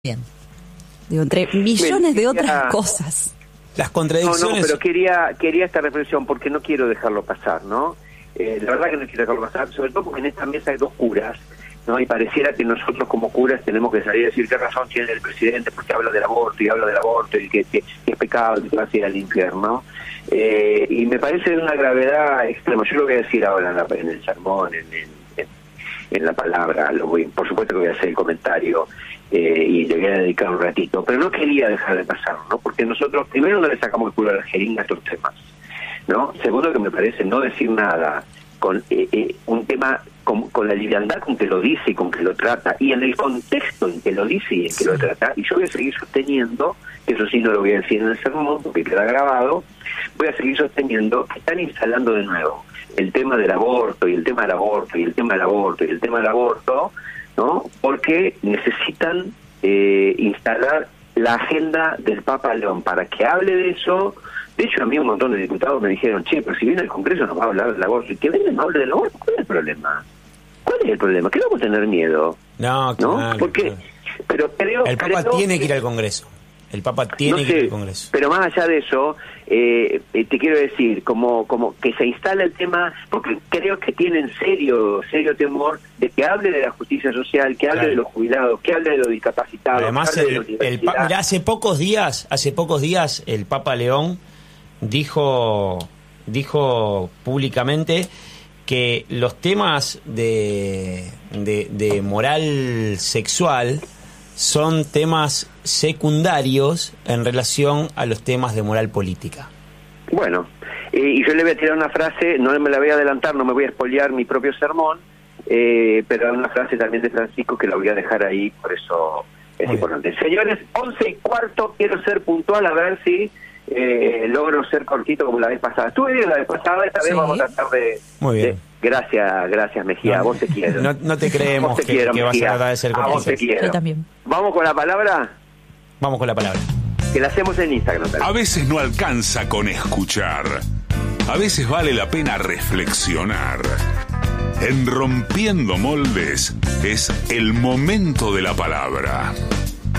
Bien. Digo, entre millones de otras cosas. Las contradicciones. No, pero quería esta reflexión porque no quiero dejarlo pasar, ¿no? La verdad que no quiero dejarlo pasar, sobre todo porque en esta mesa hay dos curas, ¿no? Y pareciera que nosotros como curas tenemos que salir a decir qué razón tiene el presidente porque habla del aborto y que es pecado y que va a ir al infierno. Y me parece de una gravedad extrema. Yo lo voy a decir ahora en el sermón, en la palabra, por supuesto que voy a hacer el comentario y le voy a dedicar un ratito, pero no quería dejar de pasar, ¿no? Porque nosotros primero no le sacamos el culo a la jeringa a estos temas, ¿no? Segundo, que me parece no decir nada con un tema con la liviandad con que lo dice y con que lo trata, y en el contexto en que lo dice y en que lo trata, y yo voy a seguir sosteniendo, que eso sí no lo voy a decir en el sermón porque queda grabado, voy a seguir sosteniendo que están instalando de nuevo el tema del aborto, y el tema del aborto, y el tema del aborto, y el tema del aborto, ¿no? Porque necesitan instalar la agenda del Papa León para que hable de eso. De hecho, a mí un montón de diputados me dijeron, che, pero si viene el Congreso nos va a hablar del aborto. Y que venga y me hable del aborto, ¿cuál es el problema? ¿Cuál es el problema? ¿Qué vamos a tener miedo? No, claro. Porque, pero el Papa tiene que ir al Congreso. El Papa tiene que ir al Congreso. Pero más allá de eso, te quiero decir, como que se instala el tema, porque creo que tienen serio temor de que hable de la justicia social, que hable de los jubilados, que hable de los discapacitados. Además, mira, hace pocos días el Papa León dijo públicamente que los temas de moral sexual son temas secundarios en relación a los temas de moral política. Bueno, y yo le voy a tirar una frase, no me la voy a adelantar, no me voy a espolear mi propio sermón, pero hay una frase también de Francisco que la voy a dejar ahí, por eso es importante. Señores, 11:15, quiero ser puntual, a ver si logro ser cortito como la vez pasada. Estuve bien la vez pasada, esta vez vamos a tratar de... Muy bien. Gracias Mejía, a vos te quiero. No te creemos que vas a tratar de ser cortito. A vos te quiero. Yo también. ¿Vamos con la palabra? Vamos con la palabra. Que la hacemos en Instagram también. A veces no alcanza con escuchar. A veces vale la pena reflexionar. En Rompiendo Moldes es el momento de la palabra.